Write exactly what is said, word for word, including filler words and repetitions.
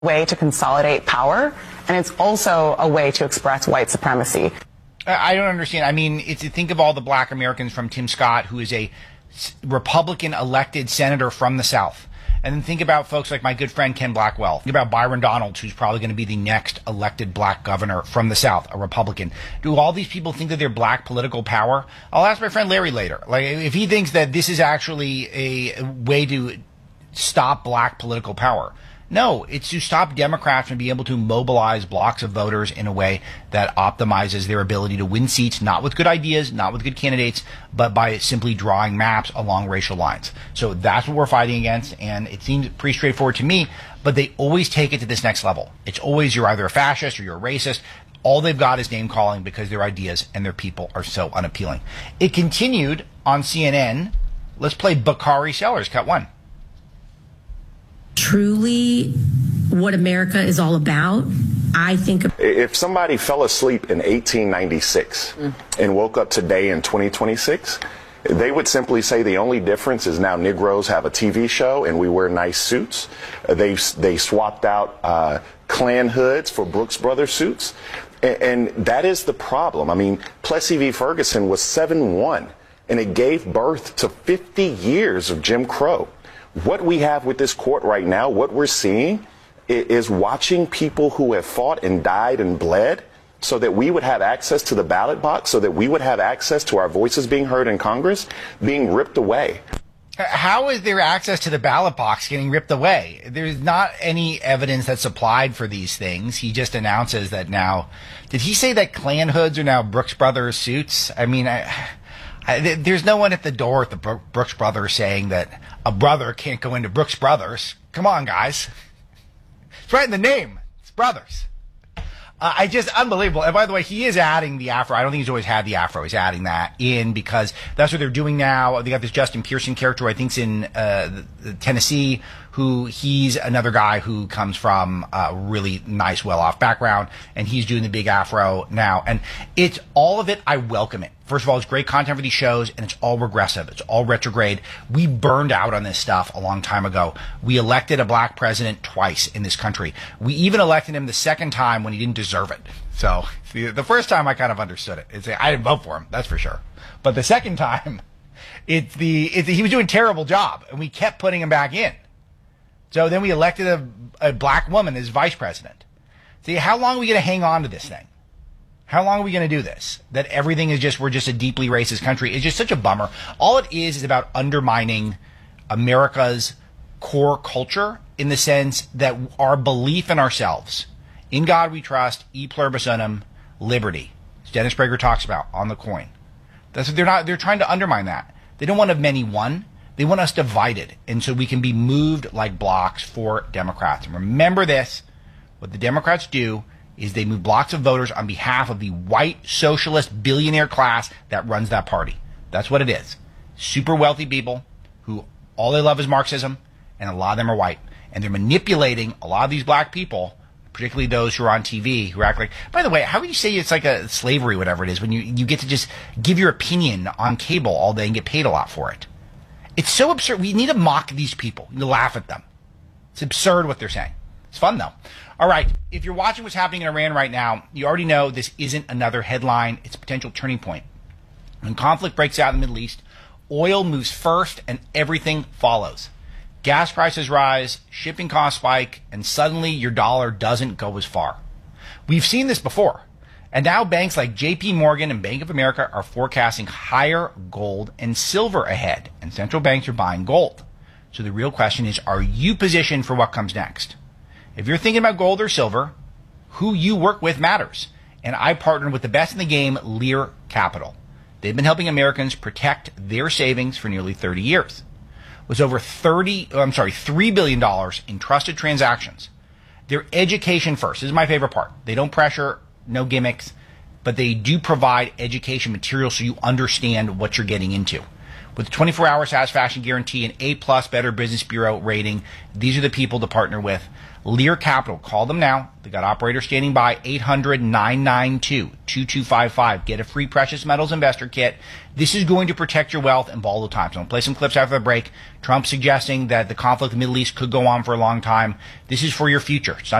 way to consolidate power, and it's also a way to express white supremacy. I don't understand. I mean, it's, think of all the black Americans from Tim Scott, who is a Republican elected senator from the South. And then think about folks like my good friend Ken Blackwell. Think about Byron Donalds, who's probably going to be the next elected black governor from the South, a Republican. Do all these people think that they're black political power? I'll ask my friend Larry later. Like, if he thinks that this is actually a way to stop black political power. No, it's to stop Democrats from being able to mobilize blocks of voters in a way that optimizes their ability to win seats, not with good ideas, not with good candidates, but by simply drawing maps along racial lines. So that's what we're fighting against, and it seems pretty straightforward to me, but they always take it to this next level. It's always you're either a fascist or you're a racist. All they've got is name calling because their ideas and their people are so unappealing. It continued on C N N. Let's play Bakari Sellers, cut one. Truly what America is all about, I think. If somebody fell asleep in eighteen ninety-six mm. and woke up today in twenty twenty-six, they would simply say the only difference is now Negroes have a T V show and we wear nice suits. Uh, they they swapped out uh, Klan hoods for Brooks Brothers suits. And, and that is the problem. I mean, Plessy v. Ferguson was seven one, and it gave birth to fifty years of Jim Crow. What we have with this court right now, what we're seeing is watching people who have fought and died and bled so that we would have access to the ballot box, so that we would have access to our voices being heard in Congress, being ripped away. How is there access to the ballot box getting ripped away? There's not any evidence that's supplied for these things. He just announces that now. Did he say that Klan hoods are now Brooks Brothers suits? I mean, I, I, there's no one at the door at the Brooks Brothers saying that a brother can't go into Brooks Brothers. Come on, guys. It's right in the name. It's Brothers. Uh, I just, unbelievable. And by the way, he is adding the afro. I don't think he's always had the afro. He's adding that in because that's what they're doing now. They got this Justin Pearson character, I think's in uh, Tennessee, who he's another guy who comes from a really nice, well-off background, and he's doing the big afro now. And it's all of it, I welcome it. First of all, it's great content for these shows, and it's all regressive. It's all retrograde. We burned out on this stuff a long time ago. We elected a black president twice in this country. We even elected him the second time when he didn't deserve it. So the first time I kind of understood it. It's, I didn't vote for him, that's for sure. But the second time, it's the, it's, he was doing a terrible job, and we kept putting him back in. So then we elected a, a black woman as vice president. See, how long are we going to hang on to this thing? How long are we going to do this? That everything is just, we're just a deeply racist country. It's just such a bummer. All it is is about undermining America's core culture in the sense that our belief in ourselves, in God we trust, e pluribus unum, liberty, as Dennis Prager talks about on the coin. That's what they're not, they're trying to undermine that. They don't want a many one. They want us divided. And so we can be moved like blocks for Democrats. And remember this, what the Democrats do is they move blocks of voters on behalf of the white socialist billionaire class that runs that party. That's what it is. Super wealthy people who all they love is Marxism, and a lot of them are white. And they're manipulating a lot of these black people, particularly those who are on T V, who act like, by the way, how would you say it's like a slavery, whatever it is, when you, you get to just give your opinion on cable all day and get paid a lot for it? It's so absurd. We need to mock these people. We need to laugh at them. It's absurd what they're saying. It's fun, though. All right, if you're watching what's happening in Iran right now, you already know this isn't another headline. It's a potential turning point. When conflict breaks out in the Middle East, oil moves first and everything follows. Gas prices rise, shipping costs spike, and suddenly your dollar doesn't go as far. We've seen this before. And now banks like J P Morgan and Bank of America are forecasting higher gold and silver ahead, and central banks are buying gold. So the real question is, are you positioned for what comes next? If you're thinking about gold or silver, who you work with matters. And I partnered with the best in the game, Lear Capital. They've been helping Americans protect their savings for nearly thirty years. It was over thirty, I'm sorry, three billion dollars in trusted transactions. They're education first. This is my favorite part. They don't pressure, no gimmicks, but they do provide education material so you understand what you're getting into. With a twenty-four hour satisfaction guarantee and A plus Better Business Bureau rating, these are the people to partner with. Lear Capital. Call them now. They got operators standing by. eight hundred, nine nine two, two two five five. Get a free precious metals investor kit. This is going to protect your wealth in volatile times. I'm going to play some clips after the break. Trump suggesting that the conflict in the Middle East could go on for a long time. This is for your future. It's not